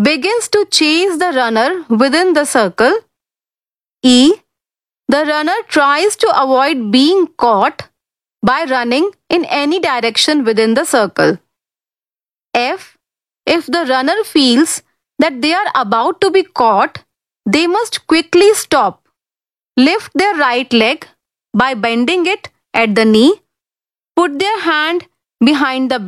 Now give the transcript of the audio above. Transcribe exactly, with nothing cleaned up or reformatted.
begins to chase the runner within the circle. E. The runner tries to avoid being caught by running in any direction within the circle. F. If the runner feels that they are about to be caught, they must quickly stop. Lift their right leg by bending it at the knee. Put their hand behind the